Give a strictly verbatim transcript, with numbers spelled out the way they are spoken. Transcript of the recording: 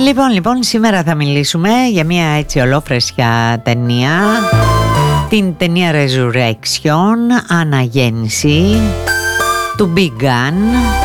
Λοιπόν, λοιπόν, σήμερα θα μιλήσουμε για μια έτσι ολόφρεσια ταινία, την ταινία Resurrection, Αναγέννηση, του Big Gun.